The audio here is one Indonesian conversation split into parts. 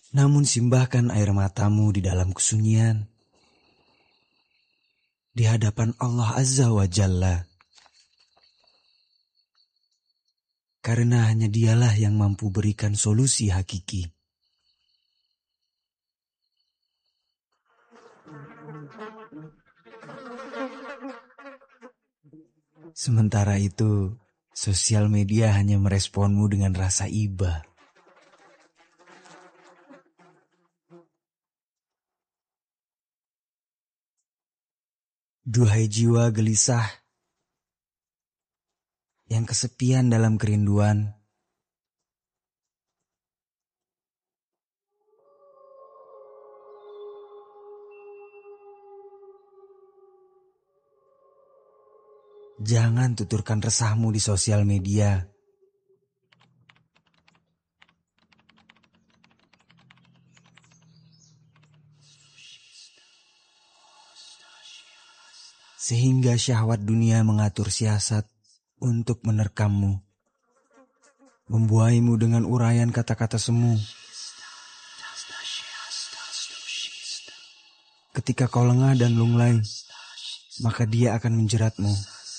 Namun simbahkan air matamu di dalam kesunyian, di hadapan Allah Azza wa Jalla. Karena hanya Dialah yang mampu berikan solusi hakiki. Sementara itu, sosial media hanya meresponmu dengan rasa iba. Duhai jiwa gelisah yang kesepian dalam kerinduan, jangan tuturkan resahmu di sosial media. Sehingga syahwat dunia mengatur siasat untuk menerkammu, membuaimu dengan uraian kata-kata semu. Ketika kau lengah dan lunglai, maka dia akan menjeratmu.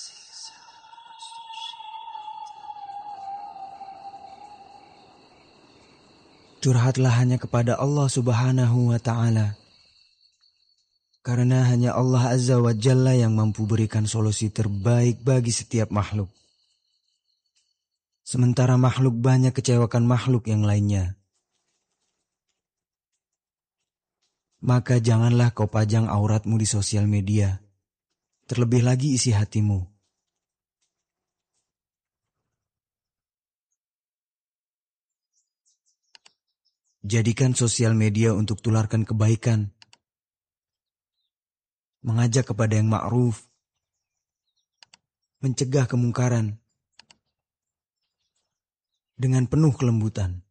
Curhatlah hanya kepada Allah Subhanahu wa Ta'ala. Karena hanya Allah Azza wa Jalla yang mampu berikan solusi terbaik bagi setiap makhluk. Sementara makhluk banyak kecewakan makhluk yang lainnya. Maka janganlah kau pajang auratmu di sosial media. Terlebih lagi isi hatimu. Jadikan sosial media untuk tularkan kebaikan. Mengajak kepada yang ma'ruf, mencegah kemungkaran dengan penuh kelembutan.